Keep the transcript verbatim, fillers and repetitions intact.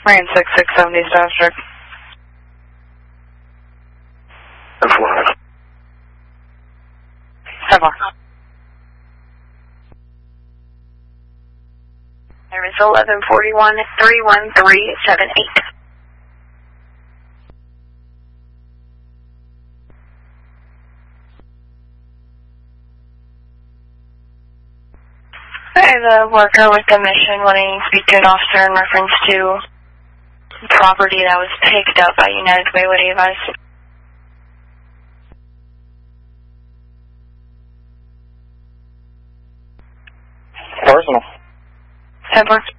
Ryan six six seventy District. ten four. ten four. There is eleven forty-one, three one three seven eight. I have a worker with the mission wanting to speak to an officer in reference to property that was picked up by United Way. What do you advise? Personal. ten four.